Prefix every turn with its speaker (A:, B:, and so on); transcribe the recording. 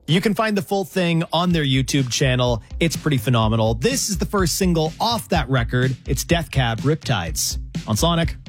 A: You can find the full thing on their YouTube channel. It's pretty phenomenal. This is the first single off that record. It's Death Cab Riptides on Sonic.